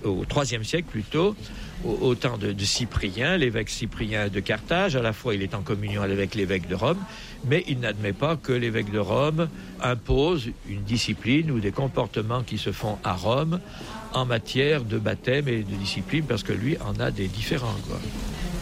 au IIIe siècle plutôt, au temps de Cyprien, l'évêque Cyprien de Carthage. À la fois, il est en communion avec l'évêque de Rome, mais il n'admet pas que l'évêque de Rome impose une discipline ou des comportements qui se font à Rome en matière de baptême et de discipline, parce que lui en a des différents, quoi.